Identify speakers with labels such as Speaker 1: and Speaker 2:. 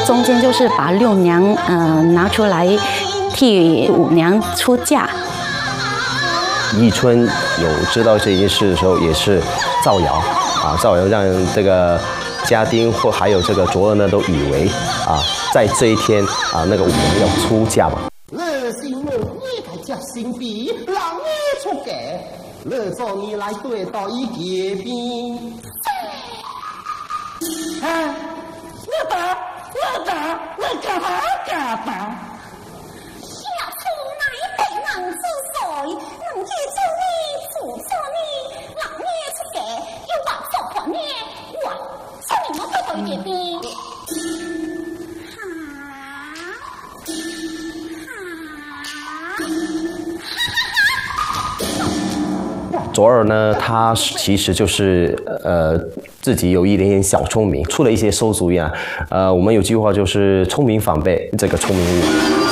Speaker 1: 中间就是把六娘拿出来替五娘出嫁。
Speaker 2: 宜春有知道这件事的时候，也是造谣造谣让这个家丁或还有这个卓儿呢都以为在这一天那个五娘要出嫁嘛。
Speaker 3: 乐心我也该接新币，让你出嫁，乐做你来对到一结边。我干嘛？
Speaker 4: 小春乃被人之水，能记住你，辅助你，让你出嫁，又把做婆呢？我说你们对到一结边。
Speaker 2: 卓儿呢，他其实就是自己有一点点小聪明，出了一些馊主意我们有句话就是聪明反被这个聪明误。